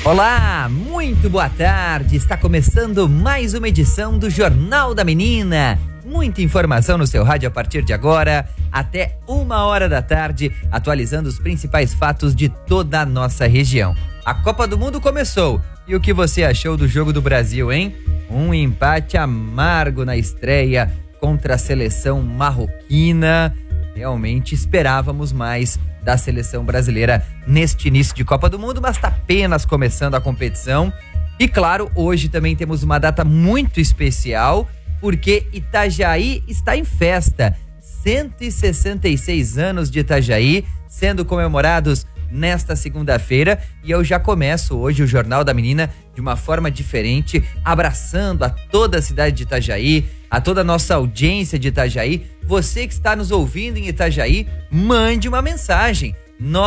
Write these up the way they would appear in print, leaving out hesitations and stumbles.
Olá, muito boa tarde. Está começando mais uma edição do Jornal da Menina. Muita informação no seu rádio a partir de agora, até 1h da tarde, atualizando os principais fatos de toda a nossa região. A Copa do Mundo começou. E o que você achou do jogo do Brasil, hein? Um empate amargo na estreia contra a seleção marroquina. Realmente esperávamos mais da seleção brasileira neste início de Copa do Mundo, mas está apenas começando a competição. E claro, hoje também temos uma data muito especial, porque Itajaí está em festa. 166 anos de Itajaí sendo comemorados nesta segunda-feira, e eu já começo hoje o Jornal da Menina de uma forma diferente, abraçando a toda a cidade de Itajaí, a toda a nossa audiência de Itajaí. Você que está nos ouvindo em Itajaí, mande uma mensagem,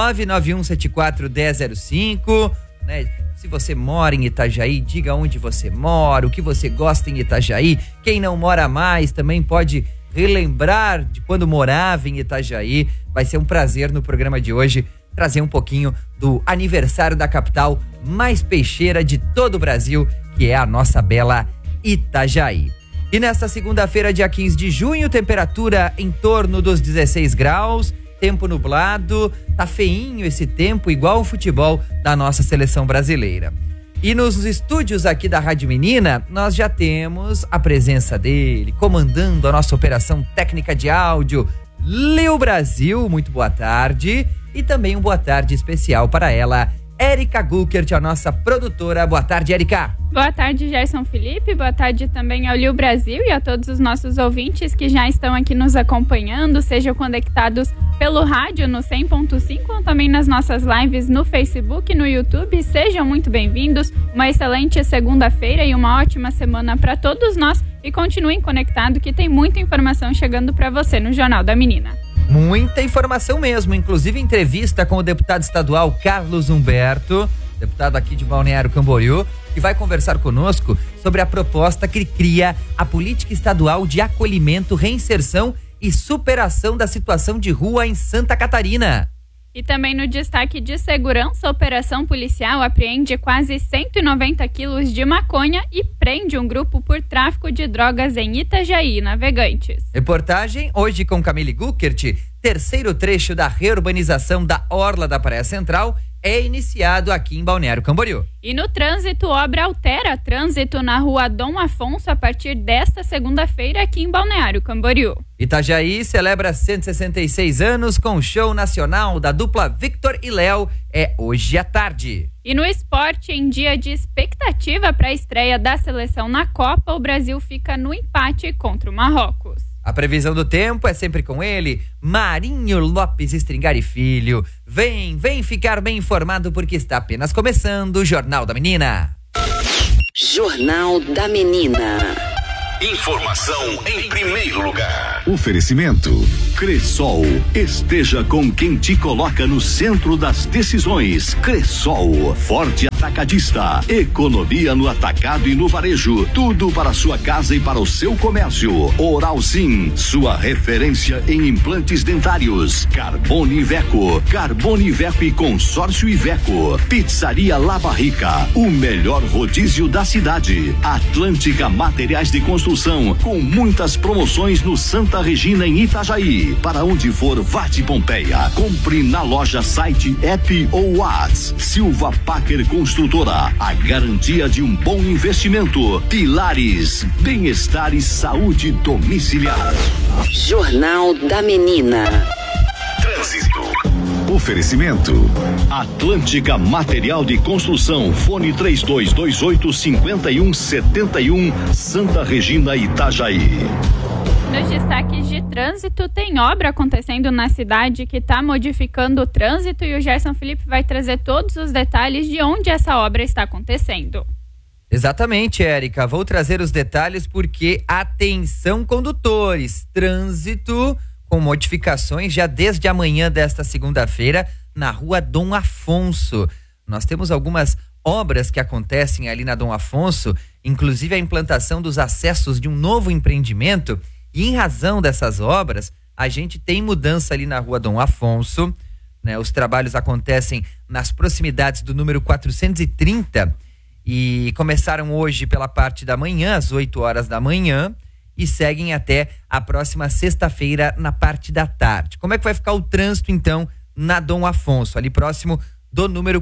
991741005, né? Se você mora em Itajaí, diga onde você mora, o que você gosta em Itajaí. Quem não mora mais também pode relembrar de quando morava em Itajaí. Vai ser um prazer no programa de hoje trazer um pouquinho do aniversário da capital mais peixeira de todo o Brasil, que é a nossa bela Itajaí. E nesta segunda-feira, dia 15 de junho, temperatura em torno dos 16 graus, tempo nublado, tá feinho esse tempo, igual o futebol da nossa seleção brasileira. E nos estúdios aqui da Rádio Menina, nós já temos a presença dele, comandando a nossa operação técnica de áudio, Leo Brasil, muito boa tarde. E também um boa tarde especial para ela, Érica Guckert, a nossa produtora. Boa tarde, Érica. Boa tarde, Gerson Felipe. Boa tarde também ao Leo Brasil e a todos os nossos ouvintes que já estão aqui nos acompanhando, sejam conectados pelo rádio no 100.5 ou também nas nossas lives no Facebook e no YouTube. Sejam muito bem-vindos. Uma excelente segunda-feira e uma ótima semana para todos nós. E continuem conectados que tem muita informação chegando para você no Jornal da Menina. Muita informação mesmo, inclusive entrevista com o deputado estadual Carlos Humberto, deputado aqui de Balneário Camboriú, que vai conversar conosco sobre a proposta que cria a política estadual de acolhimento, reinserção e superação da situação de rua em Santa Catarina. E também no destaque de segurança, a operação policial apreende quase 190 quilos de maconha e prende um grupo por tráfico de drogas em Itajaí, Navegantes. Reportagem hoje com Camille Guckert. Terceiro trecho da reurbanização da Orla da Praia Central é iniciado aqui em Balneário Camboriú. E no trânsito, obra altera trânsito na rua Dom Afonso a partir desta segunda-feira aqui em Balneário Camboriú. Itajaí celebra 166 anos com o show nacional da dupla Victor e Léo. É hoje à tarde. E no esporte, em dia de expectativa para a estreia da seleção na Copa, o Brasil fica no empate contra o Marrocos. A previsão do tempo é sempre com ele, Marinho Lopes Stringari Filho. Vem ficar bem informado porque está apenas começando o Jornal da Menina. Jornal da Menina. Informação em primeiro lugar. Oferecimento Cressol. Esteja com quem te coloca no centro das decisões. Cressol, forte atacadista. Economia no atacado e no varejo. Tudo para sua casa e para o seu comércio. Oral Sim, sua referência em implantes dentários. Carbone Iveco. Carbone Iveco e Consórcio Iveco. Pizzaria La Barrica, o melhor rodízio da cidade. Atlântica Materiais de Construção, com muitas promoções no Santa Regina em Itajaí. Para onde for, vá de Pompeia. Compre na loja, site, app ou WhatsApp. Silva Packer Construtora, a garantia de um bom investimento. Pilares, bem-estar e saúde domiciliar. Jornal da Menina. Trânsito. Oferecimento Atlântica Material de Construção, fone 3228-5171, Santa Regina, Itajaí. Nos destaques de trânsito, tem obra acontecendo na cidade que está modificando o trânsito e o Gerson Felipe vai trazer todos os detalhes de onde essa obra está acontecendo. Exatamente, Érica. Vou trazer os detalhes porque, atenção condutores, trânsito com modificações já desde amanhã desta segunda-feira na rua Dom Afonso. Nós temos algumas obras que acontecem ali na Dom Afonso, inclusive a implantação dos acessos de um novo empreendimento, e em razão dessas obras, a gente tem mudança ali na rua Dom Afonso. né? Os trabalhos acontecem nas proximidades do número 430 e começaram hoje pela parte da manhã, às 8 horas da manhã, e seguem até a próxima sexta-feira na parte da tarde. Como é que vai ficar o trânsito, então, na Dom Afonso, ali próximo do número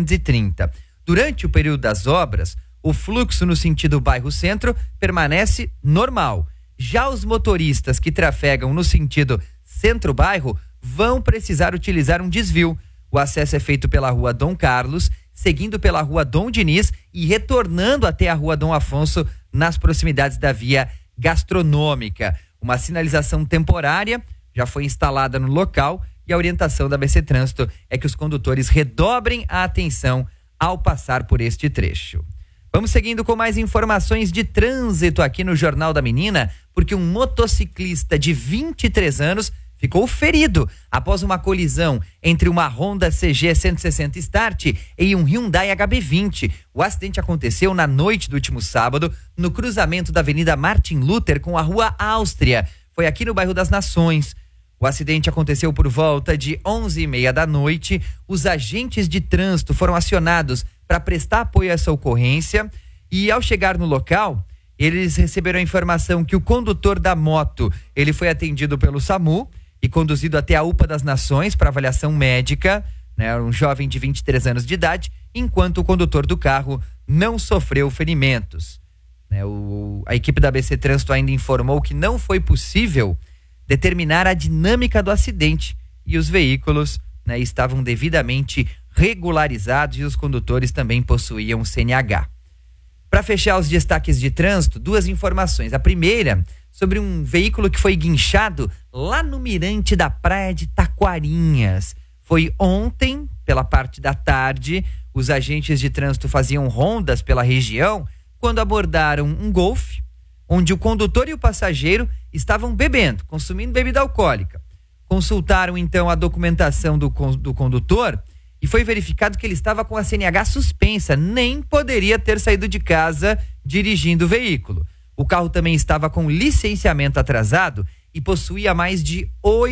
430? Durante o período das obras, o fluxo no sentido bairro centro permanece normal. Já os motoristas que trafegam no sentido centro-bairro vão precisar utilizar um desvio. O acesso é feito pela rua Dom Carlos, seguindo pela rua Dom Diniz e retornando até a rua Dom Afonso nas proximidades da via gastronômica. Uma sinalização temporária já foi instalada no local e a orientação da BC Trânsito é que os condutores redobrem a atenção ao passar por este trecho. Vamos seguindo com mais informações de trânsito aqui no Jornal da Menina, porque um motociclista de 23 anos ficou ferido após uma colisão entre uma Honda CG 160 Start e um Hyundai HB20. O acidente aconteceu na noite do último sábado, no cruzamento da Avenida Martin Luther com a Rua Áustria. Foi aqui no bairro das Nações. O acidente aconteceu por volta de 11h30 da noite. Os agentes de trânsito foram acionados para prestar apoio a essa ocorrência e, ao chegar no local, eles receberam a informação que o condutor da moto, ele foi atendido pelo SAMU e conduzido até a UPA das Nações para avaliação médica, né? Um jovem de 23 anos de idade, enquanto o condutor do carro não sofreu ferimentos, né? A equipe da BC Trânsito ainda informou que não foi possível determinar a dinâmica do acidente e os veículos, né, estavam devidamente regularizados e os condutores também possuíam CNH. Para fechar os destaques de trânsito, duas informações. A primeira, sobre um veículo que foi guinchado lá no mirante da praia de Taquarinhas. Foi ontem, pela parte da tarde, os agentes de trânsito faziam rondas pela região quando abordaram um Golf, onde o condutor e o passageiro estavam bebendo, consumindo bebida alcoólica. Consultaram então a documentação do condutor e foi verificado que ele estava com a CNH suspensa, nem poderia ter saído de casa dirigindo o veículo. O carro também estava com licenciamento atrasado e possuía mais de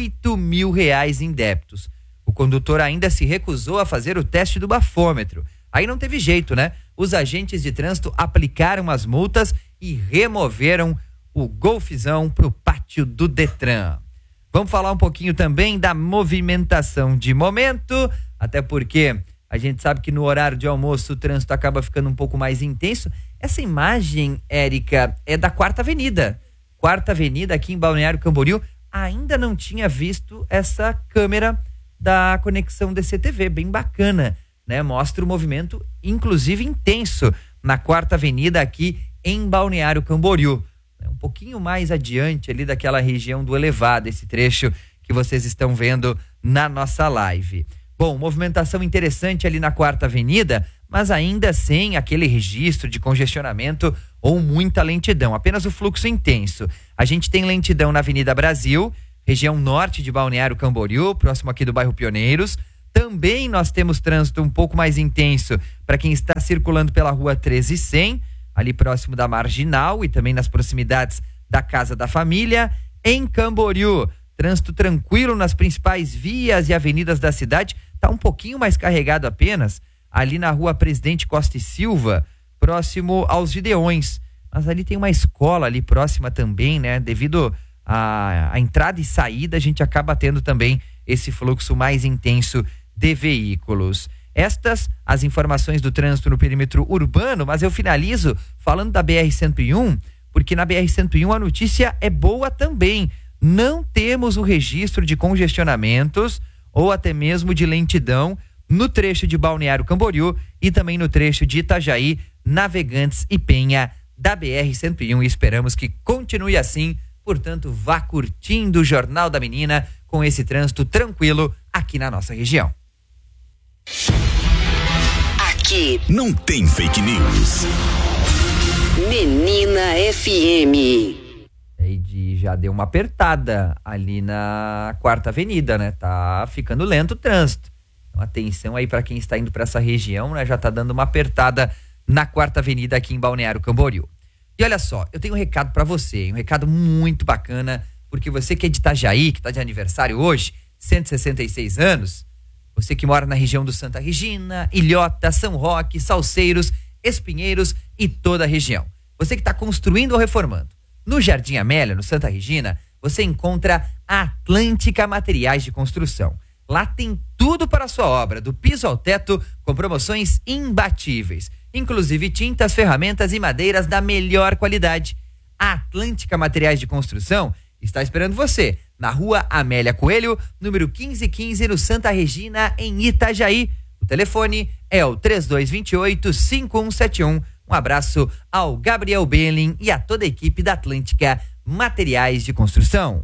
R$8.000 em débitos. O condutor ainda se recusou a fazer o teste do bafômetro. Aí não teve jeito, né? Os agentes de trânsito aplicaram as multas e removeram o Golfzão para o pátio do Detran. Vamos falar um pouquinho também da movimentação de momento, até porque a gente sabe que no horário de almoço o trânsito acaba ficando um pouco mais intenso. Essa imagem, Érica, é da Quarta Avenida. Quarta Avenida aqui em Balneário Camboriú. Ainda não tinha visto essa câmera da conexão DCTV, bem bacana, né? Mostra o movimento, inclusive intenso, na Quarta Avenida aqui em Balneário Camboriú. Um pouquinho mais adiante ali daquela região do Elevado, esse trecho que vocês estão vendo na nossa live. Bom, movimentação interessante ali na Quarta Avenida, mas ainda sem aquele registro de congestionamento ou muita lentidão, apenas o fluxo intenso. A gente tem lentidão na Avenida Brasil, região norte de Balneário Camboriú, próximo aqui do bairro Pioneiros. Também nós temos trânsito um pouco mais intenso para quem está circulando pela rua 1300, ali próximo da Marginal e também nas proximidades da Casa da Família. Em Camboriú, trânsito tranquilo nas principais vias e avenidas da cidade, está um pouquinho mais carregado apenas ali na rua Presidente Costa e Silva, próximo aos Gideões. Mas ali tem uma escola ali próxima também, né? Devido à entrada e saída, a gente acaba tendo também esse fluxo mais intenso de veículos. Estas as informações do trânsito no perímetro urbano, mas eu finalizo falando da BR-101, porque na BR-101 a notícia é boa também. Não temos o registro de congestionamentos ou até mesmo de lentidão no trecho de Balneário Camboriú e também no trecho de Itajaí, Navegantes e Penha da BR-101, e esperamos que continue assim. Portanto, vá curtindo o Jornal da Menina com esse trânsito tranquilo aqui na nossa região. Aqui não tem fake news. Menina FM. E já deu uma apertada ali na Quarta Avenida, né? Tá ficando lento o trânsito. Então, atenção aí para quem está indo para essa região, né? Já tá dando uma apertada na Quarta Avenida aqui em Balneário Camboriú. E olha só, eu tenho um recado para você, um recado muito bacana, porque você que é de Itajaí, que tá de aniversário hoje, 166 anos, Você que mora na região do Santa Regina, Ilhota, São Roque, Salceiros, Espinheiros e toda a região. Você que está construindo ou reformando. No Jardim Amélia, no Santa Regina, você encontra a Atlântica Materiais de Construção. Lá tem tudo para a sua obra, do piso ao teto, com promoções imbatíveis. Inclusive tintas, ferramentas e madeiras da melhor qualidade. A Atlântica Materiais de Construção está esperando você na Rua Amélia Coelho, número 1515, no Santa Regina, em Itajaí. O telefone é o 3228-5171. Um abraço ao Gabriel Belling e a toda a equipe da Atlântica Materiais de Construção.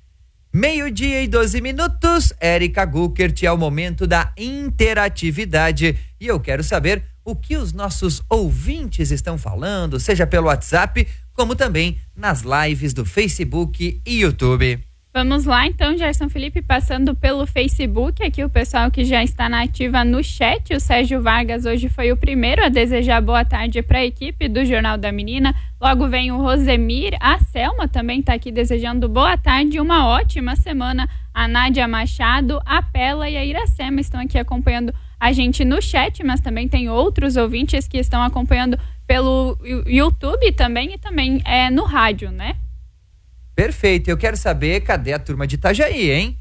12:12, Érica Guckert, é o momento da interatividade e eu quero saber o que os nossos ouvintes estão falando, seja pelo WhatsApp, como também nas lives do Facebook e YouTube. Vamos lá, então, Gerson Felipe, passando pelo Facebook, aqui o pessoal que já está na ativa no chat. O Sérgio Vargas hoje foi o primeiro a desejar boa tarde para a equipe do Jornal da Menina. Logo vem o Rosemir, a Selma também está aqui desejando boa tarde e uma ótima semana. A Nádia Machado, a Pela e a Iracema estão aqui acompanhando a gente no chat, mas também tem outros ouvintes que estão acompanhando pelo YouTube também e também no rádio, né? Perfeito, eu quero saber, cadê a turma de Itajaí, hein?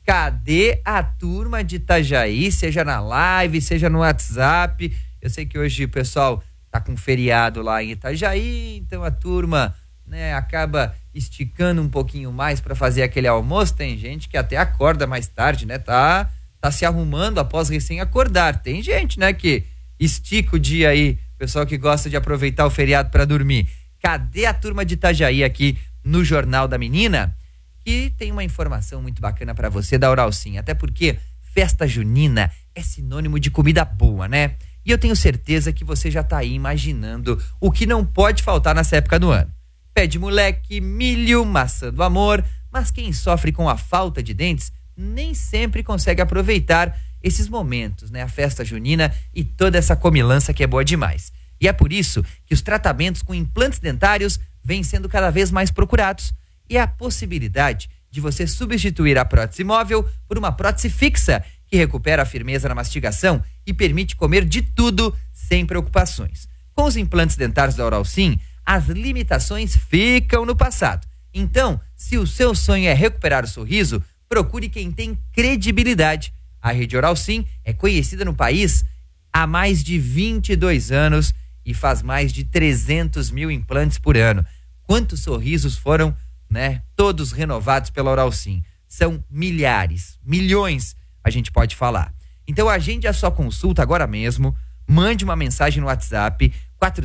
Cadê a turma de Itajaí, seja na live, seja no WhatsApp? Eu sei que hoje o pessoal tá com feriado lá em Itajaí, então a turma, né, acaba esticando um pouquinho mais para fazer aquele almoço. Tem gente que até acorda mais tarde, né? Tá se arrumando após recém-acordar. Tem gente, né, que estica o dia aí, pessoal que gosta de aproveitar o feriado para dormir. Cadê a turma de Itajaí aqui no Jornal da Menina? E tem uma informação muito bacana para você da Oral Sim, até porque festa junina é sinônimo de comida boa, né? E eu tenho certeza que você já tá aí imaginando o que não pode faltar nessa época do ano. Pé de moleque, milho, maçã do amor, mas quem sofre com a falta de dentes nem sempre consegue aproveitar esses momentos, né? A festa junina e toda essa comilança que é boa demais. E é por isso que os tratamentos com implantes dentários vêm sendo cada vez mais procurados. E a possibilidade de você substituir a prótese móvel por uma prótese fixa, que recupera a firmeza na mastigação e permite comer de tudo sem preocupações. Com os implantes dentários da Oral Sim, as limitações ficam no passado. Então, se o seu sonho é recuperar o sorriso, procure quem tem credibilidade. A rede Oral Sim é conhecida no país há mais de 22 anos e faz mais de 300 mil implantes por ano. Quantos sorrisos foram, né, todos renovados pela Oral Sim? São milhares, milhões, a gente pode falar. Então agende a sua consulta agora mesmo, mande uma mensagem no WhatsApp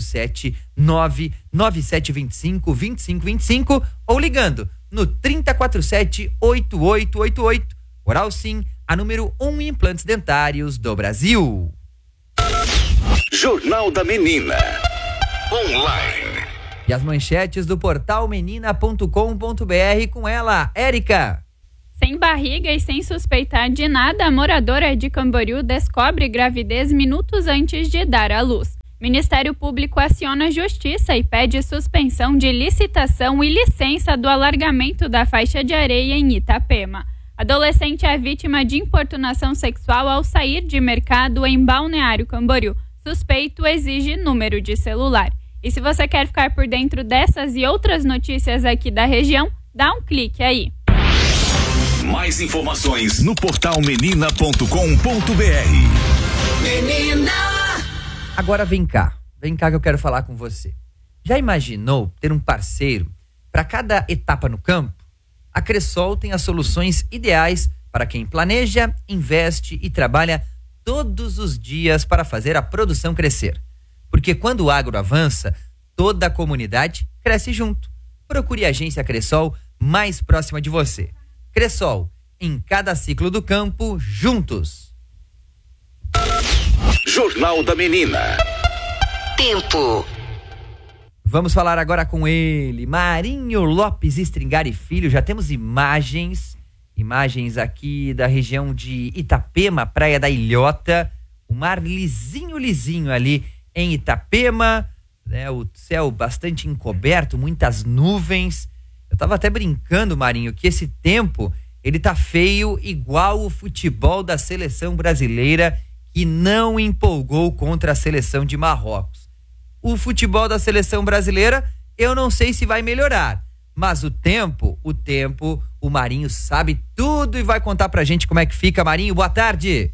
479-9725-2525 ou ligando no 3047-8888. Oral Sim, a número 1 em implantes dentários do Brasil. Jornal da Menina. Online. E as manchetes do portal menina.com.br com ela, Érica. Sem barriga e sem suspeitar de nada, a moradora de Camboriú descobre gravidez minutos antes de dar à luz. Ministério Público aciona a Justiça e pede suspensão de licitação e licença do alargamento da faixa de areia em Itapema. Adolescente é vítima de importunação sexual ao sair de mercado em Balneário Camboriú. Suspeito exige número de celular. E se você quer ficar por dentro dessas e outras notícias aqui da região, dá um clique aí. Mais informações no portal menina.com.br. Menina! Agora vem cá que eu quero falar com você. Já imaginou ter um parceiro para cada etapa no campo? A Cressol tem as soluções ideais para quem planeja, investe e trabalha todos os dias para fazer a produção crescer. Porque quando o agro avança, toda a comunidade cresce junto. Procure a agência Cressol mais próxima de você. Cressol, em cada ciclo do campo, juntos. Jornal da Menina. Tempo. Vamos falar agora com ele, Marinho Lopes Stringari Filho. Já temos imagens aqui da região de Itapema, Praia da Ilhota. O mar lisinho ali em Itapema, né? O céu bastante encoberto, muitas nuvens. Eu tava até brincando, Marinho, que esse tempo ele tá feio igual o futebol da seleção brasileira, que não empolgou contra a seleção de Marrocos. O futebol da seleção brasileira, eu não sei se vai melhorar, mas o tempo, o Marinho sabe tudo e vai contar pra gente como é que fica. Marinho, boa tarde.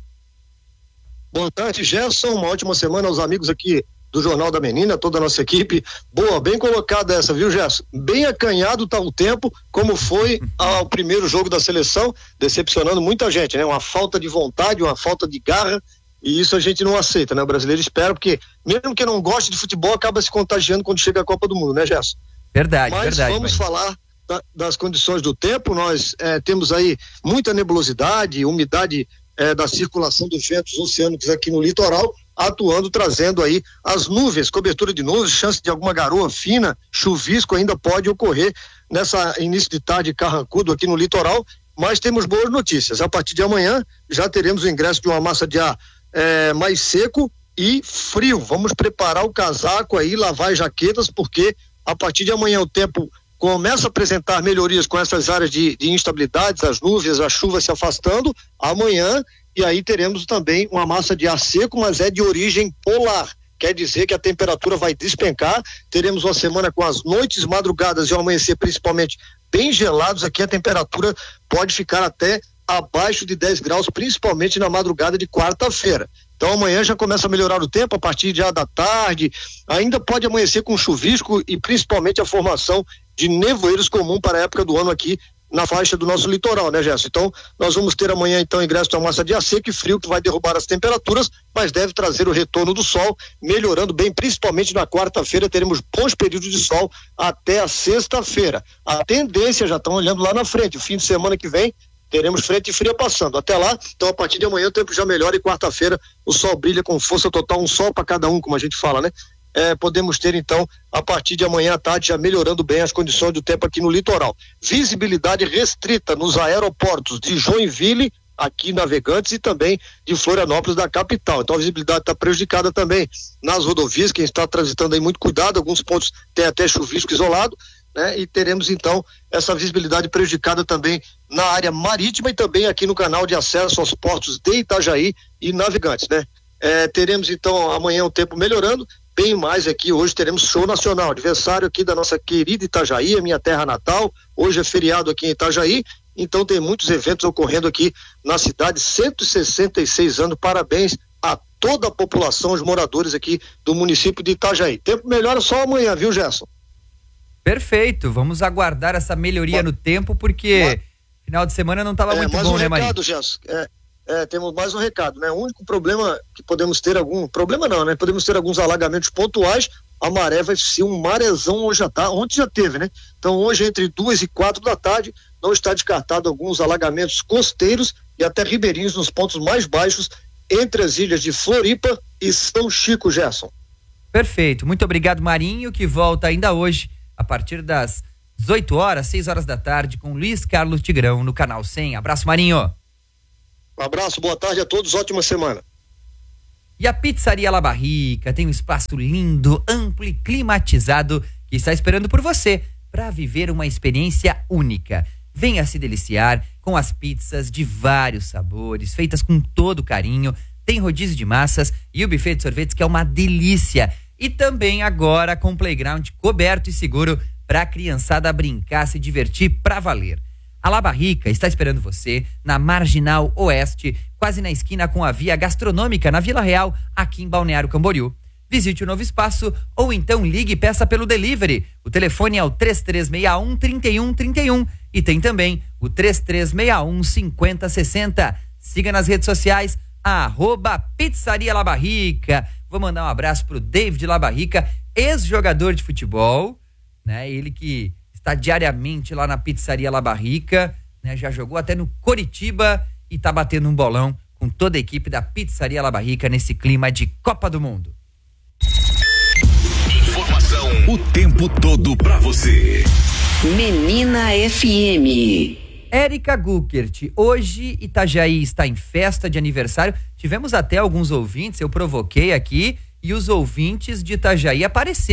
Boa tarde, Gerson. Uma ótima semana aos amigos aqui do Jornal da Menina, toda a nossa equipe. Boa, bem colocada essa, viu, Gerson? Bem acanhado tá o tempo, como foi ao primeiro jogo da seleção, decepcionando muita gente, né? Uma falta de vontade, uma falta de garra, e isso a gente não aceita, né? O brasileiro espera, porque mesmo que não goste de futebol, acaba se contagiando quando chega a Copa do Mundo, né, Gerson? Verdade, Mas verdade. Vamos falar das condições do tempo. Nós temos aí muita nebulosidade, umidade da circulação dos ventos oceânicos aqui no litoral, atuando, trazendo aí as nuvens, cobertura de nuvens, chance de alguma garoa fina, chuvisco ainda pode ocorrer nessa início de tarde carrancudo aqui no litoral, mas temos boas notícias. A partir de amanhã já teremos o ingresso de uma massa de ar mais seco e frio. Vamos preparar o casaco aí, lavar as jaquetas, porque a partir de amanhã o tempo começa a apresentar melhorias com essas áreas de instabilidades, as nuvens, a chuva se afastando amanhã, e aí teremos também uma massa de ar seco, mas é de origem polar. Quer dizer que a temperatura vai despencar, teremos uma semana com as noites, madrugadas e o amanhecer principalmente bem gelados. Aqui a temperatura pode ficar até abaixo de 10 graus, principalmente na madrugada de quarta-feira. Então amanhã já começa a melhorar o tempo, a partir já da tarde, ainda pode amanhecer com chuvisco e principalmente a formação de nevoeiros comum para a época do ano aqui na faixa do nosso litoral, né, Gerson? Então nós vamos ter amanhã então ingresso de uma massa de ar seco e frio que vai derrubar as temperaturas, mas deve trazer o retorno do sol, melhorando bem, principalmente na quarta-feira teremos bons períodos de sol até a sexta-feira. A tendência, já estão olhando lá na frente, o fim de semana que vem teremos frente fria passando. Até lá, então a partir de amanhã o tempo já melhora e quarta-feira o sol brilha com força total, um sol para cada um, como a gente fala, né? Podemos ter então, a partir de amanhã à tarde, já melhorando bem as condições do tempo aqui no litoral. Visibilidade restrita nos aeroportos de Joinville, aqui em Navegantes, e também de Florianópolis, da capital. Então a visibilidade está prejudicada também nas rodovias, quem está transitando aí muito cuidado, alguns pontos tem até chuvisco isolado, né? E teremos então essa visibilidade prejudicada também na área marítima e também aqui no canal de acesso aos portos de Itajaí e Navegantes, né? Teremos então amanhã o tempo melhorando, bem mais aqui. Hoje teremos show nacional, aniversário aqui da nossa querida Itajaí, a minha terra natal. Hoje é feriado aqui em Itajaí, então tem muitos eventos ocorrendo aqui na cidade. 166 anos, parabéns a toda a população, os moradores aqui do município de Itajaí. Tempo melhora só amanhã, viu, Gerson? Perfeito, vamos aguardar essa melhoria no tempo, porque final de semana não estava muito bom, né, Marinho? Gerson, temos mais um recado, né? O único problema que podemos ter podemos ter alguns alagamentos pontuais. A maré vai ser um marezão hoje ontem já teve, né? Então hoje entre 2 e 4 da tarde não está descartado alguns alagamentos costeiros e até ribeirinhos nos pontos mais baixos entre as ilhas de Floripa e São Chico, Gerson. Perfeito, muito obrigado, Marinho, que volta ainda hoje a partir das 18 horas, 6 horas da tarde, com Luiz Carlos Tigrão no Canal 100. Abraço, Marinho. Um abraço, boa tarde a todos, ótima semana. E a Pizzaria La Barrica tem um espaço lindo, amplo e climatizado que está esperando por você para viver uma experiência única. Venha se deliciar com as pizzas de vários sabores, feitas com todo carinho. Tem rodízio de massas e o buffet de sorvetes, que é uma delícia. E também agora com playground coberto e seguro para a criançada brincar, se divertir pra valer. A La Barrica está esperando você na Marginal Oeste, quase na esquina com a Via Gastronômica, na Vila Real, aqui em Balneário Camboriú. Visite o novo espaço ou então ligue e peça pelo delivery. O telefone é o 3361-3131 e tem também o 3361-5060. Siga nas redes sociais, @Pizzaria La Barrica. Vou mandar um abraço pro David La Barrica, ex-jogador de futebol, né? Ele que está diariamente lá na Pizzaria La Barrica, né? Já jogou até no Coritiba e tá batendo um bolão com toda a equipe da Pizzaria La Barrica nesse clima de Copa do Mundo. Informação o tempo todo pra você. Menina FM. Érica Guckert, hoje Itajaí está em festa de aniversário. Tivemos até alguns ouvintes, eu provoquei aqui, e os ouvintes de Itajaí apareceram.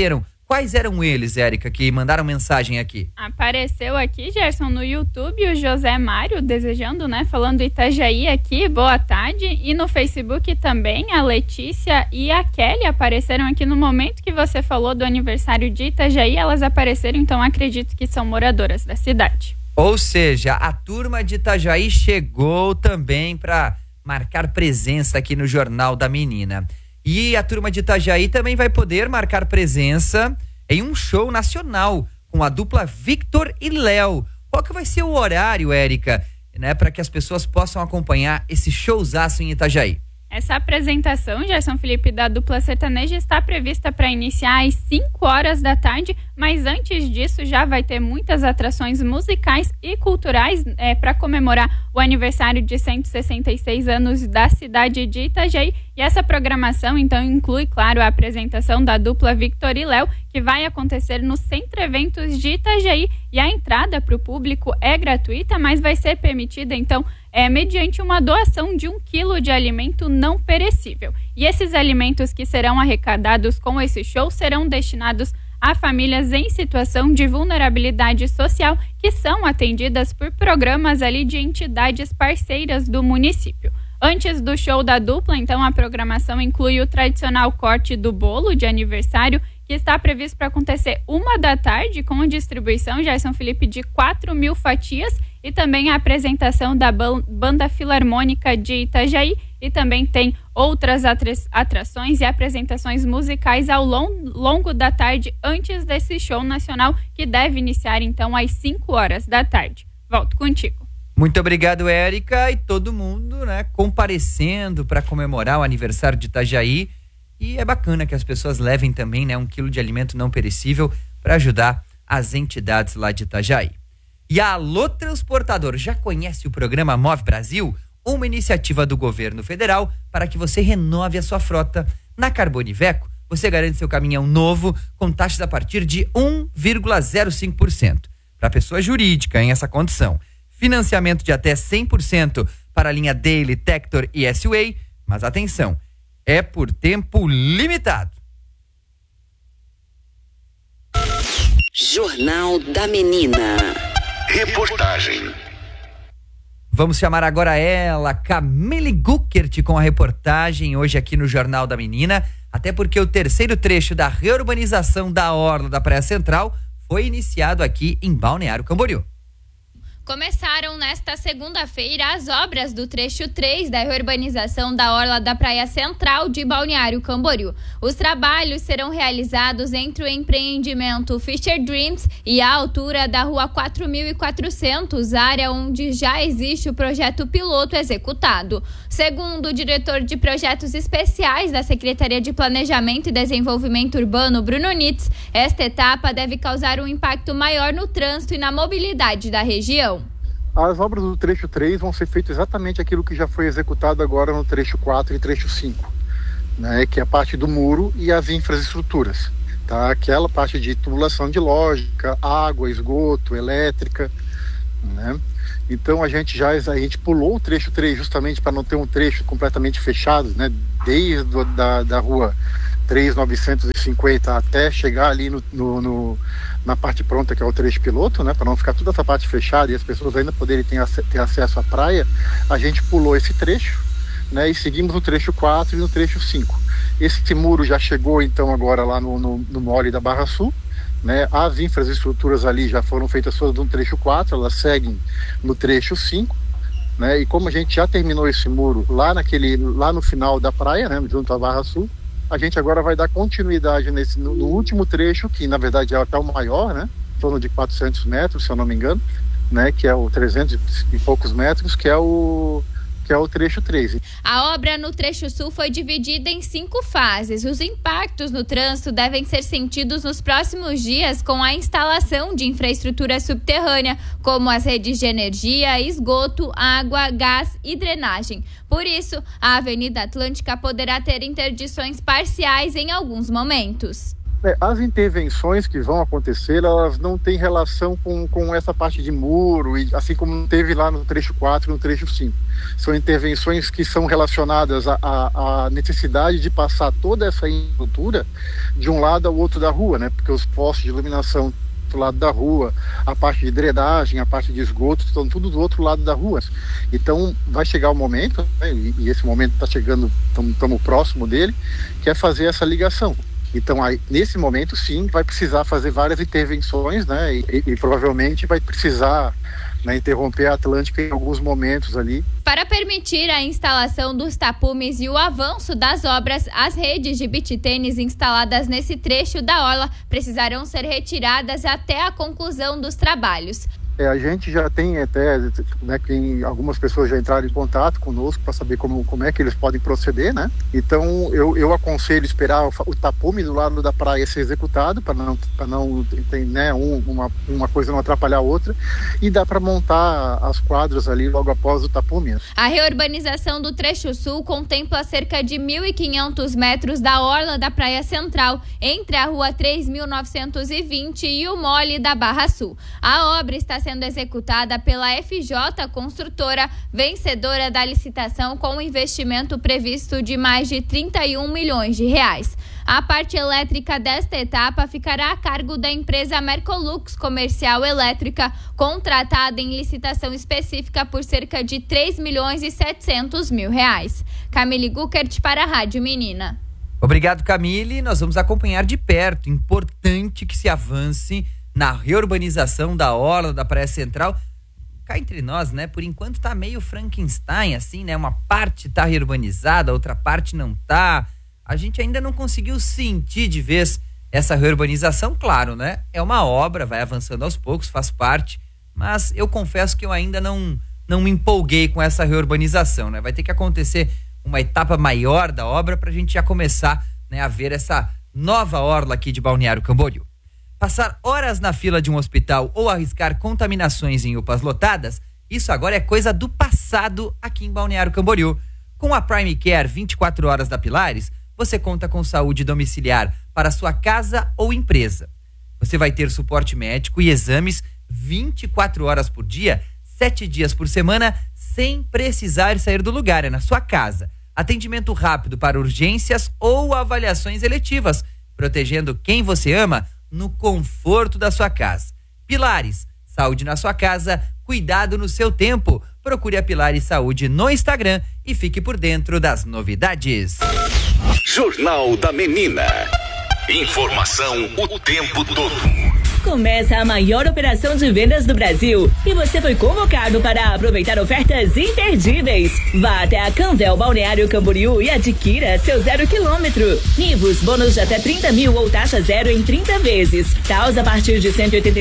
Quais eram eles, Érica, que mandaram mensagem aqui? Apareceu aqui, Gerson, no YouTube, o José Mário desejando, né? Falando Itajaí aqui, boa tarde. E no Facebook também, a Letícia e a Kelly apareceram aqui no momento que você falou do aniversário de Itajaí. Elas apareceram, então acredito que são moradoras da cidade. Ou seja, a turma de Itajaí chegou também para marcar presença aqui no Jornal da Menina. E a turma de Itajaí também vai poder marcar presença em um show nacional com a dupla Victor e Léo. Qual que vai ser o horário, Érica, né, para que as pessoas possam acompanhar esse showzaço em Itajaí? Essa apresentação, Gerson Felipe, da dupla sertaneja está prevista para iniciar às 5 horas da tarde, mas antes disso já vai ter muitas atrações musicais e culturais para comemorar o aniversário de 166 anos da cidade de Itajaí. E essa programação, então, inclui, claro, a apresentação da dupla Victor e Léo, que vai acontecer no Centro Eventos de Itajaí. E a entrada para o público é gratuita, mas vai ser permitida, então, mediante uma doação de 1 quilo de alimento não perecível. E esses alimentos que serão arrecadados com esse show serão destinados a famílias em situação de vulnerabilidade social que são atendidas por programas ali de entidades parceiras do município. Antes do show da dupla, então, a programação inclui o tradicional corte do bolo de aniversário, que está previsto para acontecer 1 da tarde, com distribuição, Gerson Felipe, de 4.000 fatias, e também a apresentação da Banda Filarmônica de Itajaí, e também tem outras atrações e apresentações musicais ao longo da tarde, antes desse show nacional, que deve iniciar, então, às 5 horas da tarde. Volto contigo. Muito obrigado, Érica, e todo mundo, né, comparecendo para comemorar o aniversário de Itajaí. E é bacana que as pessoas levem também, né, 1 quilo de alimento não perecível para ajudar as entidades lá de Itajaí. E a Alô Transportador, já conhece o programa Move Brasil? Uma iniciativa do governo federal para que você renove a sua frota. Na Carboniveco, você garante seu caminhão novo com taxas a partir de 1,05%. Para pessoa jurídica, em essa condição. Financiamento de até 100% para a linha Daily, Tector e S-Way. Mas atenção, é por tempo limitado. Jornal da Menina. Reportagem. Vamos chamar agora ela, Camille Guckert, com a reportagem hoje aqui no Jornal da Menina, até porque o terceiro trecho da reurbanização da orla da Praia Central foi iniciado aqui em Balneário Camboriú. Começaram nesta segunda-feira as obras do trecho 3 da reurbanização da orla da Praia Central de Balneário Camboriú. Os trabalhos serão realizados entre o empreendimento Fisher Dreams e a altura da rua 4.400, área onde já existe o projeto piloto executado. Segundo o diretor de projetos especiais da Secretaria de Planejamento e Desenvolvimento Urbano, Bruno Nitz, esta etapa deve causar um impacto maior no trânsito e na mobilidade da região. As obras do trecho 3 vão ser feitas exatamente aquilo que já foi executado agora no trecho 4 e trecho 5, né, que é a parte do muro e as infraestruturas, tá? Aquela parte de tubulação de lógica, água, esgoto, elétrica, né? Então a gente pulou o trecho 3 justamente para não ter um trecho completamente fechado, né, desde da rua 3.950 até chegar ali na parte pronta, que é o trecho piloto, né, para não ficar toda essa parte fechada e as pessoas ainda poderem ter acesso à praia. A gente pulou esse trecho, né, e seguimos no trecho 4 e no trecho 5. Esse muro já chegou então agora lá no mole da Barra Sul, né? As infraestruturas ali já foram feitas todas no trecho 4, elas seguem no trecho 5, né? E como a gente já terminou esse muro lá no final da praia, né, junto à Barra Sul, a gente agora vai dar continuidade no último trecho, que na verdade é até o maior, né, em torno de 400 metros, se eu não me engano, né, que é o 300 e poucos metros, que é o trecho 3. A obra no trecho sul foi dividida em 5 fases. Os impactos no trânsito devem ser sentidos nos próximos dias com a instalação de infraestrutura subterrânea, como as redes de energia, esgoto, água, gás e drenagem. Por isso, a Avenida Atlântica poderá ter interdições parciais em alguns momentos. As intervenções que vão acontecer, elas não têm relação com essa parte de muro, assim como teve lá no trecho 4 e no trecho 5. São intervenções que são relacionadas à necessidade de passar toda essa infraestrutura de um lado ao outro da rua, né? Porque os postos de iluminação do lado da rua, a parte de drenagem, a parte de esgoto, estão tudo do outro lado da rua. Então vai chegar o momento, né, e esse momento está chegando, estamos próximo dele, que é fazer essa ligação. Então, aí, nesse momento, sim, vai precisar fazer várias intervenções, né? E provavelmente vai precisar, né, interromper a Atlântica em alguns momentos ali. Para permitir a instalação dos tapumes e o avanço das obras, as redes de beach tênis instaladas nesse trecho da orla precisarão ser retiradas até a conclusão dos trabalhos. A gente já tem até, né, que algumas pessoas já entraram em contato conosco para saber como é que eles podem proceder, né? Então eu aconselho esperar o tapume do lado da praia ser executado para não né, uma coisa não atrapalhar a outra, e dá para montar as quadras ali logo após o tapume. A reurbanização do trecho sul contempla cerca de 1.500 metros da orla da Praia Central, entre a rua 3.920 e o mole da Barra Sul. A obra está sendo executada pela FJ Construtora, vencedora da licitação com um investimento previsto de mais de 31 milhões de reais. A parte elétrica desta etapa ficará a cargo da empresa Mercolux Comercial Elétrica, contratada em licitação específica por cerca de 3 milhões e 700 mil reais. Camille Guckert para a Rádio Menina. Obrigado, Camille. Nós vamos acompanhar de perto. Importante que se avance na reurbanização da orla da Praia Central. Cá entre nós, né? Por enquanto tá meio Frankenstein, assim, né? Uma parte tá reurbanizada, outra parte não tá. A gente ainda não conseguiu sentir de vez essa reurbanização, claro, né? É uma obra, vai avançando aos poucos, faz parte, mas eu confesso que eu ainda não me empolguei com essa reurbanização, né? Vai ter que acontecer uma etapa maior da obra pra gente já começar, né, a ver essa nova orla aqui de Balneário Camboriú. Passar horas na fila de um hospital ou arriscar contaminações em UPAs lotadas, isso agora é coisa do passado aqui em Balneário Camboriú. Com a Prime Care 24 horas da Pilares, você conta com saúde domiciliar para sua casa ou empresa. Você vai ter suporte médico e exames 24 horas por dia, 7 dias por semana, sem precisar sair do lugar, é na sua casa. Atendimento rápido para urgências ou avaliações eletivas, protegendo quem você ama no conforto da sua casa. Pilares, saúde na sua casa, cuidado no seu tempo. Procure a Pilares Saúde no Instagram e fique por dentro das novidades. Jornal da Menina. Informação o tempo todo. Começa a maior operação de vendas do Brasil e você foi convocado para aproveitar ofertas imperdíveis. Vá até a Canvel Balneário Camboriú e adquira seu 0 km. Nivus, bônus de até 30 mil ou taxa zero em 30 vezes. Taus a partir de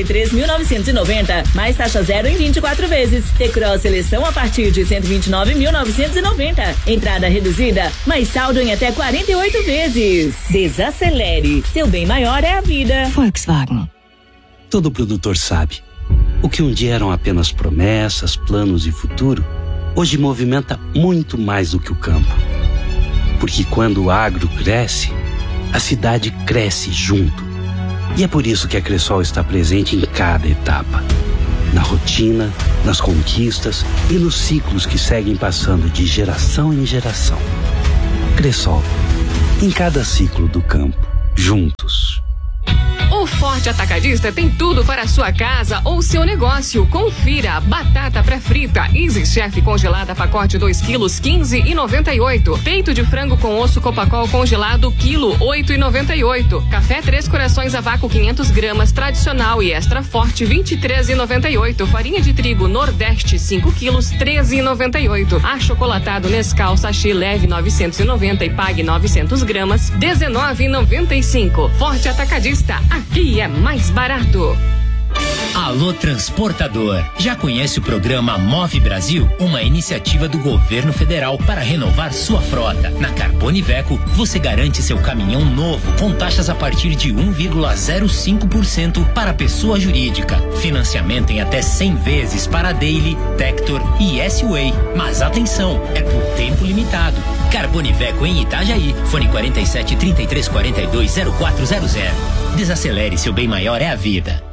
183.990, mais taxa zero em 24 vezes. T-Cross Seleção a partir de 129.990. Entrada reduzida, mais saldo em até 48 vezes. Desacelere. Seu bem maior é a vida. Volkswagen. Todo produtor sabe. O que um dia eram apenas promessas, planos e futuro, hoje movimenta muito mais do que o campo. Porque quando o agro cresce, a cidade cresce junto. E é por isso que a Cressol está presente em cada etapa. Na rotina, nas conquistas e nos ciclos que seguem passando de geração em geração. Cressol, em cada ciclo do campo, juntos. O Forte Atacadista tem tudo para a sua casa ou seu negócio. Confira: batata pré-frita Easy Chef congelada pacote 2 quilos 15,98. Peito de frango com osso Copacol congelado quilo 8,98. Café Três Corações a vácuo 500 gramas tradicional e extra forte 23,98. Farinha de trigo Nordeste 5 quilos 13,98. Achocolatado Nescau sachê leve 990 e pague 900 gramas 19,95. Forte Atacadista, aqui é mais barato. Alô transportador, já conhece o programa Move Brasil? Uma iniciativa do governo federal para renovar sua frota. Na Carbone Iveco, você garante seu caminhão novo com taxas a partir de 1,05% para pessoa jurídica. Financiamento em até 100 vezes para Daily, Tector e S-Way. Mas atenção, é por tempo limitado. Carboniveco em Itajaí, fone 47 33 42 0400. Desacelere, seu bem maior é a vida.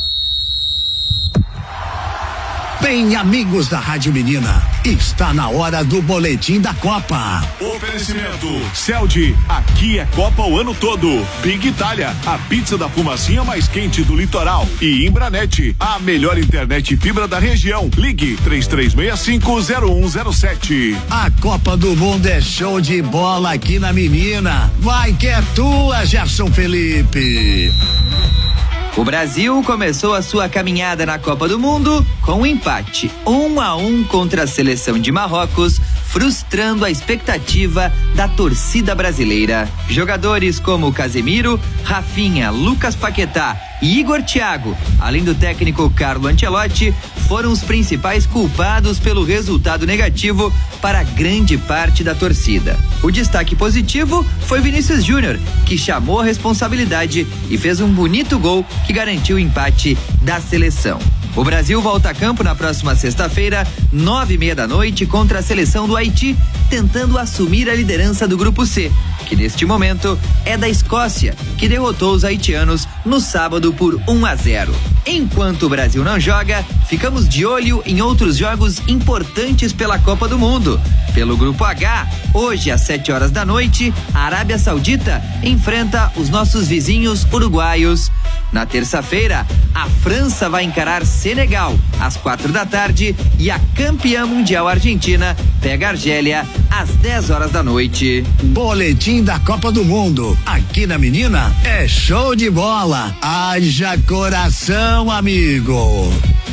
Bem, amigos da Rádio Menina, está na hora do boletim da Copa. Oferecimento Celdi, aqui é Copa o ano todo. Big Itália, a pizza da fumacinha mais quente do litoral. E Imbranet, a melhor internet fibra da região. Ligue 33650107. A Copa do Mundo é show de bola aqui na Menina. Vai que é tua, Gerson Felipe. O Brasil começou a sua caminhada na Copa do Mundo com um empate 1-1 contra a seleção de Marrocos, frustrando a expectativa da torcida brasileira. Jogadores como Casemiro, Rafinha, Lucas Paquetá e Igor Thiago, além do técnico Carlo Ancelotti, foram os principais culpados pelo resultado negativo para grande parte da torcida. O destaque positivo foi Vinícius Júnior, que chamou a responsabilidade e fez um bonito gol que garantiu o empate da seleção. O Brasil volta a campo na próxima sexta-feira, 9:30 da noite, contra a seleção do Haiti, tentando assumir a liderança do Grupo C, que neste momento é da Escócia, que derrotou os haitianos no sábado por 1-0. Enquanto o Brasil não joga, ficamos de olho em outros jogos importantes pela Copa do Mundo. Pelo Grupo H, hoje às 7 da noite, a Arábia Saudita enfrenta os nossos vizinhos uruguaios. Na terça-feira, a França vai encarar Senegal às 4 da tarde e a campeã mundial Argentina pega a Argélia às 10 da noite. Boletim da Copa do Mundo. Aqui na Menina é show de bola. Haja coração, amigo.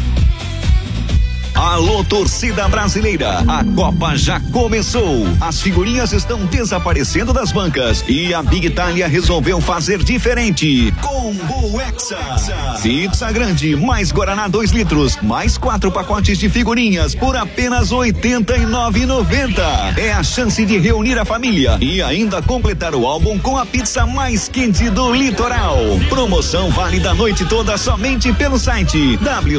Alô, torcida brasileira, a Copa já começou. As figurinhas estão desaparecendo das bancas e a Big Itália resolveu fazer diferente. Combo Hexa. Pizza grande, mais Guaraná 2 litros, mais 4 pacotes de figurinhas por apenas R$ 89,90. É a chance de reunir a família e ainda completar o álbum com a pizza mais quente do litoral. Promoção válida a noite toda somente pelo site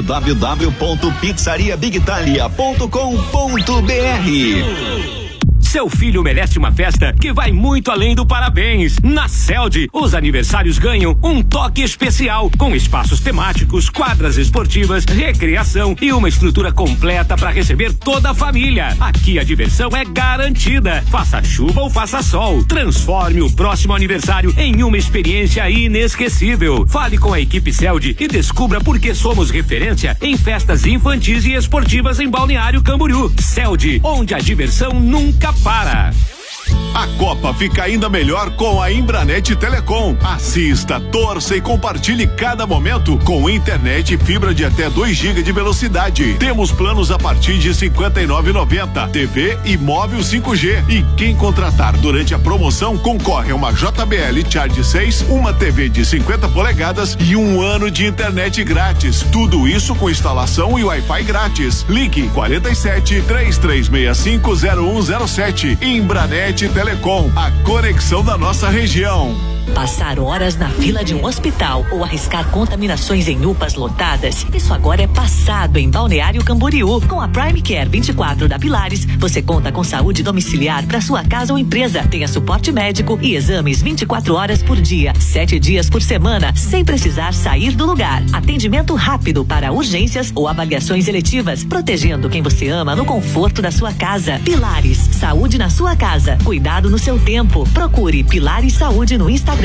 www.pizzariabigitalia.com.br. Seu filho merece uma festa que vai muito além do parabéns. Na Celdi, os aniversários ganham um toque especial, com espaços temáticos, quadras esportivas, recreação e uma estrutura completa para receber toda a família. Aqui a diversão é garantida. Faça chuva ou faça sol, transforme o próximo aniversário em uma experiência inesquecível. Fale com a equipe Celdi e descubra por que somos referência em festas infantis e esportivas em Balneário Camboriú. Celdi, onde a diversão nunca para. A Copa fica ainda melhor com a Imbranet Telecom. Assista, torça e compartilhe cada momento com internet e fibra de até 2 GB de velocidade. Temos planos a partir de R$ 59,90, TV e móvel 5G. E quem contratar durante a promoção concorre a uma JBL Charge 6, uma TV de 50 polegadas e 1 ano de internet grátis. Tudo isso com instalação e Wi-Fi grátis. Ligue 47 3365 0107. Imbranet Telecom, a conexão da nossa região. Passar horas na fila de um hospital ou arriscar contaminações em UPAs lotadas, isso agora é passado em Balneário Camboriú. Com a Prime Care 24 da Pilares, você conta com saúde domiciliar para sua casa ou empresa. Tenha suporte médico e exames 24 horas por dia, 7 dias por semana, sem precisar sair do lugar. Atendimento rápido para urgências ou avaliações eletivas, protegendo quem você ama no conforto da sua casa. Pilares, saúde na sua casa, cuidado no seu tempo. Procure Pilares Saúde no Instagram.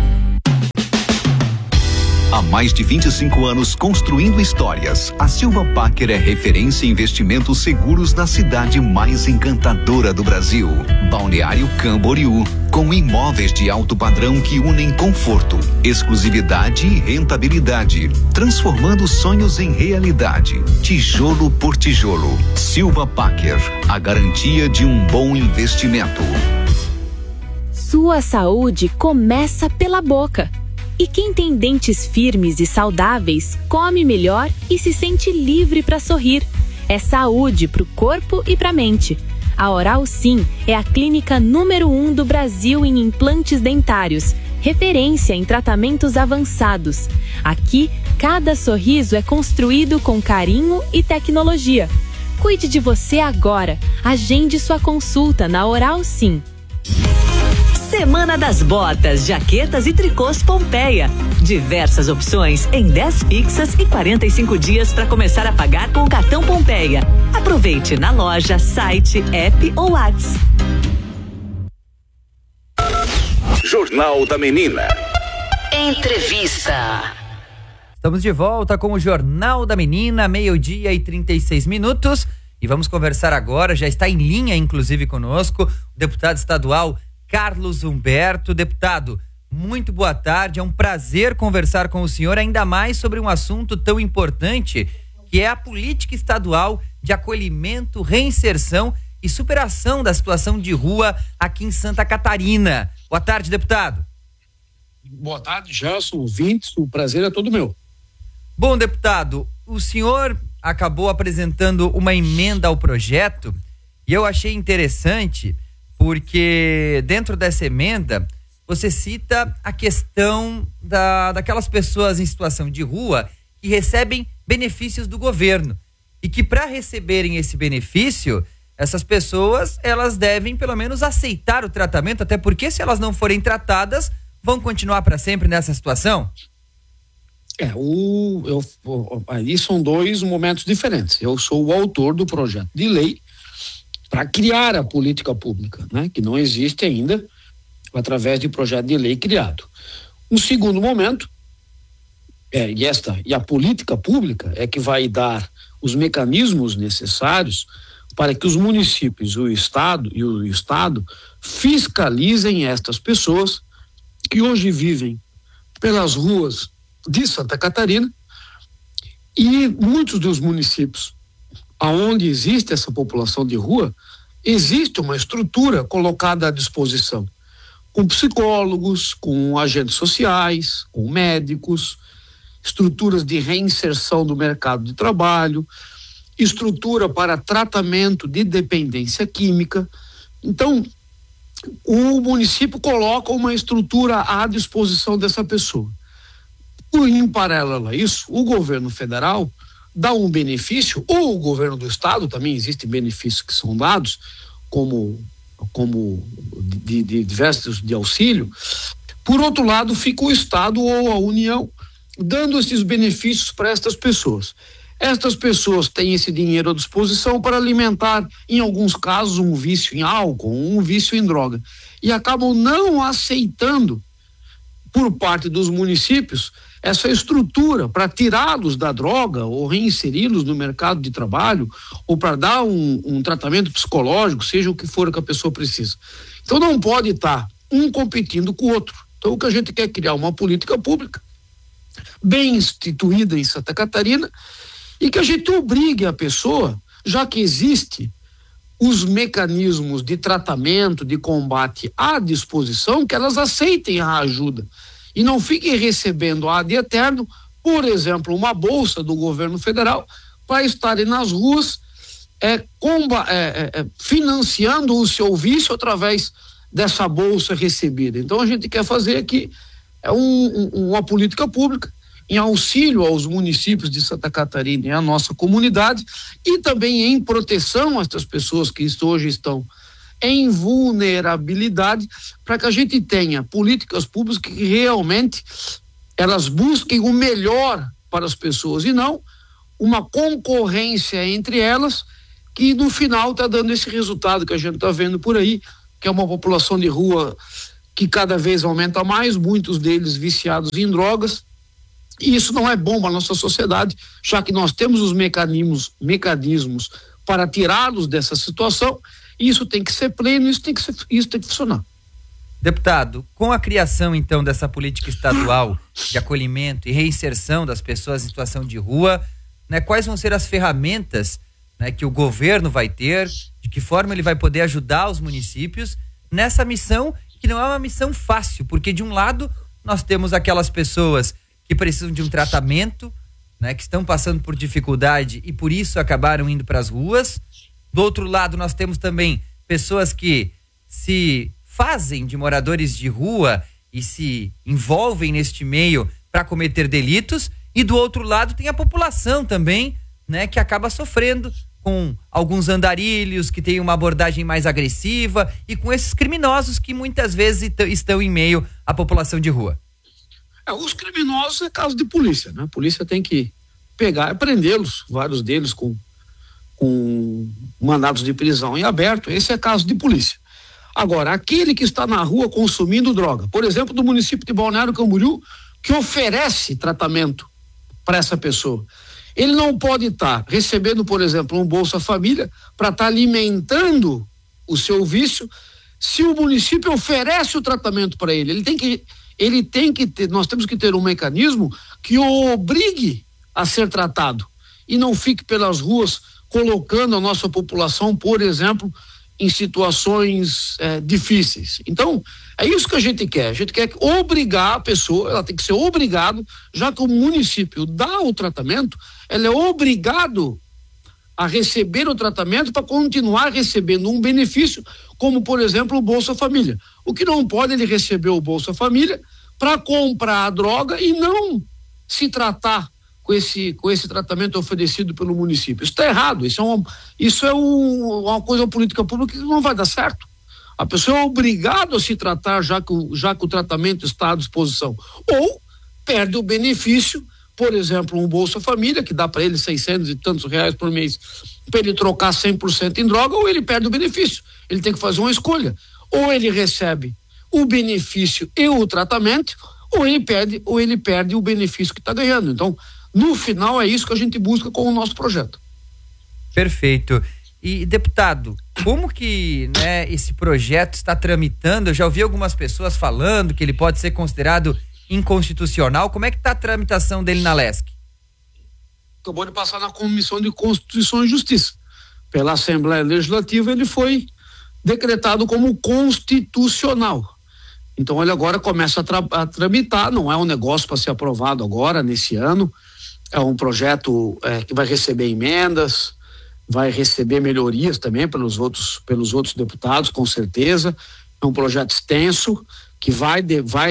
Há mais de 25 anos construindo histórias, a Silva Packer é referência em investimentos seguros na cidade mais encantadora do Brasil, Balneário Camboriú, com imóveis de alto padrão que unem conforto, exclusividade e rentabilidade, transformando sonhos em realidade, tijolo por tijolo. Silva Packer, a garantia de um bom investimento. Sua saúde começa pela boca. E quem tem dentes firmes e saudáveis, come melhor e se sente livre para sorrir. É saúde para o corpo e para a mente. A Oral Sim é a clínica número 1 do Brasil em implantes dentários, referência em tratamentos avançados. Aqui, cada sorriso é construído com carinho e tecnologia. Cuide de você agora. Agende sua consulta na Oral Sim. Semana das Botas, Jaquetas e Tricôs Pompeia. Diversas opções em 10 fixas e 45 dias para começar a pagar com o cartão Pompeia. Aproveite na loja, site, app ou WhatsApp. Jornal da Menina. Entrevista. Estamos de volta com o Jornal da Menina, 12:36. E vamos conversar agora, já está em linha inclusive conosco, o deputado estadual Carlos Humberto. Deputado, muito boa tarde, é um prazer conversar com o senhor, ainda mais sobre um assunto tão importante, que é a política estadual de acolhimento, reinserção e superação da situação de rua aqui em Santa Catarina. Boa tarde, deputado. Boa tarde, Gerson, ouvintes, o prazer é todo meu. Bom, deputado, o senhor acabou apresentando uma emenda ao projeto e eu achei interessante porque dentro dessa emenda você cita a questão daquelas pessoas em situação de rua que recebem benefícios do governo e que para receberem esse benefício, essas pessoas, elas devem pelo menos aceitar o tratamento, até porque se elas não forem tratadas, vão continuar para sempre nessa situação? Aí são dois momentos diferentes. Eu sou o autor do projeto de lei para criar a política pública, né, que não existe ainda, através de projeto de lei criado. Um segundo momento, e a política pública é que vai dar os mecanismos necessários para que os municípios, o Estado fiscalizem estas pessoas que hoje vivem pelas ruas de Santa Catarina, e muitos dos municípios aonde existe essa população de rua, existe uma estrutura colocada à disposição, com psicólogos, com agentes sociais, com médicos, estruturas de reinserção do mercado de trabalho, estrutura para tratamento de dependência química. Então, o município coloca uma estrutura à disposição dessa pessoa. Em paralelo a isso, o governo federal dá um benefício, ou o governo do estado, também existem benefícios que são dados, como de diversos de auxílio. Por outro lado, fica o estado ou a União dando esses benefícios para estas pessoas. Estas pessoas têm esse dinheiro à disposição para alimentar, em alguns casos, um vício em álcool, um vício em droga, e acabam não aceitando, por parte dos municípios, essa estrutura para tirá-los da droga ou reinseri-los no mercado de trabalho ou para dar um tratamento psicológico, seja o que for que a pessoa precisa. Então não pode estar um competindo com o outro. Então o que a gente quer é criar uma política pública bem instituída em Santa Catarina e que a gente obrigue a pessoa, já que existe os mecanismos de tratamento, de combate à disposição, que elas aceitem a ajuda e não fiquem recebendo ad eterno, por exemplo, uma bolsa do governo federal para estarem nas ruas financiando o seu vício através dessa bolsa recebida. Então a gente quer fazer aqui uma política pública em auxílio aos municípios de Santa Catarina e à nossa comunidade, e também em proteção a estas pessoas que hoje estão em vulnerabilidade, para que a gente tenha políticas públicas que realmente elas busquem o melhor para as pessoas e não uma concorrência entre elas, que no final está dando esse resultado que a gente está vendo por aí, que é uma população de rua que cada vez aumenta mais, muitos deles viciados em drogas. E isso não é bom para a nossa sociedade, já que nós temos os mecanismos para tirá-los dessa situação, e isso tem que ser pleno, isso tem que funcionar. Deputado, com a criação então dessa política estadual de acolhimento e reinserção das pessoas em situação de rua, né, quais vão ser as ferramentas, né, que o governo vai ter, de que forma ele vai poder ajudar os municípios nessa missão, que não é uma missão fácil, porque de um lado nós temos aquelas pessoas que precisam de um tratamento, né, que estão passando por dificuldade e por isso acabaram indo para as ruas. Do outro lado, nós temos também pessoas que se fazem de moradores de rua e se envolvem neste meio para cometer delitos. E do outro lado tem a população também, né, que acaba sofrendo com alguns andarilhos que têm uma abordagem mais agressiva e com esses criminosos que muitas vezes estão em meio à população de rua? Os criminosos é caso de polícia, né? A polícia tem que pegar e prendê-los, vários deles com mandados de prisão em aberto. Esse é caso de polícia. Agora, aquele que está na rua consumindo droga, por exemplo, do município de Balneário Camboriú, que oferece tratamento para essa pessoa, ele não pode estar recebendo, por exemplo, um Bolsa Família para estar alimentando o seu vício. Se o município oferece o tratamento para ele, ele tem que ter, nós temos que ter um mecanismo que o obrigue a ser tratado e não fique pelas ruas colocando a nossa população, por exemplo, em situações difíceis. Então, é isso que a gente quer. A gente quer obrigar a pessoa, ela tem que ser obrigado, já que o município dá o tratamento, ela é obrigado a receber o tratamento para continuar recebendo um benefício, como, por exemplo, o Bolsa Família. O que não pode ele receber o Bolsa Família para comprar a droga e não se tratar com esse tratamento oferecido pelo município. Isso está errado, isso é uma coisa política pública que não vai dar certo. A pessoa é obrigada a se tratar já que o tratamento está à disposição. Ou perde o benefício, por exemplo, um Bolsa Família, que dá para ele 600 e tantos reais por mês, para ele trocar 100% em droga, ou ele perde o benefício. Ele tem que fazer uma escolha. Ou ele recebe o benefício e o tratamento, ou ele perde o benefício que está ganhando. Então, no final, é isso que a gente busca com o nosso projeto. Perfeito. E, deputado, como que esse projeto está tramitando? Eu já ouvi algumas pessoas falando que ele pode ser considerado inconstitucional. Como é que está a tramitação dele na LESC? Acabou de passar na Comissão de Constituição e Justiça. Pela Assembleia Legislativa, ele foi decretado como constitucional. Então, ele agora começa a tramitar, não é um negócio para ser aprovado agora, nesse ano. É um projeto que vai receber emendas, vai receber melhorias também pelos outros deputados, com certeza. É um projeto extenso que vai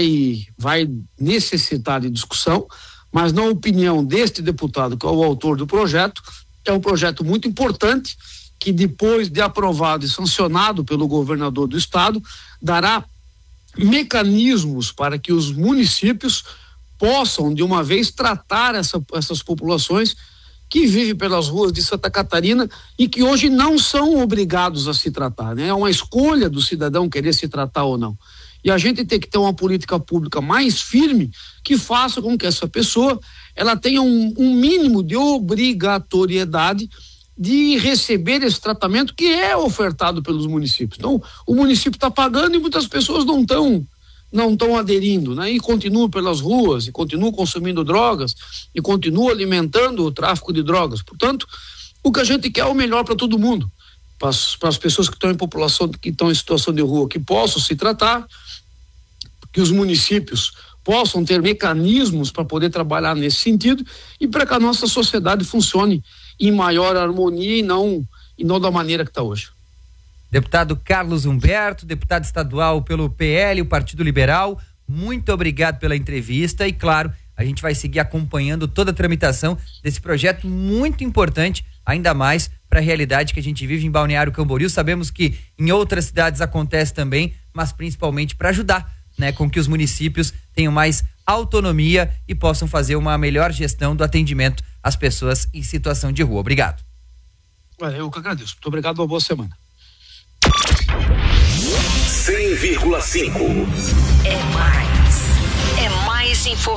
necessitar de discussão, mas na opinião deste deputado, que é o autor do projeto, é um projeto muito importante que, depois de aprovado e sancionado pelo governador do estado, dará mecanismos para que os municípios possam, de uma vez, tratar essas populações que vivem pelas ruas de Santa Catarina e que hoje não são obrigados a se tratar, né? É uma escolha do cidadão querer se tratar ou não. E a gente tem que ter uma política pública mais firme que faça com que essa pessoa ela tenha um mínimo de obrigatoriedade de receber esse tratamento que é ofertado pelos municípios. Então, o município está pagando e muitas pessoas não estão aderindo, né? E continuam pelas ruas, e continuam consumindo drogas, e continuam alimentando o tráfico de drogas. Portanto, o que a gente quer é o melhor para todo mundo, para as pessoas que estão em população, que estão em situação de rua, que possam se tratar, que os municípios possam ter mecanismos para poder trabalhar nesse sentido e para que a nossa sociedade funcione em maior harmonia e não da maneira que está hoje. Deputado Carlos Humberto, deputado estadual pelo PL, o Partido Liberal, muito obrigado pela entrevista e, claro, a gente vai seguir acompanhando toda a tramitação desse projeto muito importante, ainda mais para a realidade que a gente vive em Balneário Camboriú. Sabemos que em outras cidades acontece também, mas principalmente para ajudar, né, com que os municípios tenham mais autonomia e possam fazer uma melhor gestão do atendimento às pessoas em situação de rua. Obrigado. Eu que agradeço. Muito obrigado, uma boa semana. 100,5 É mais informação.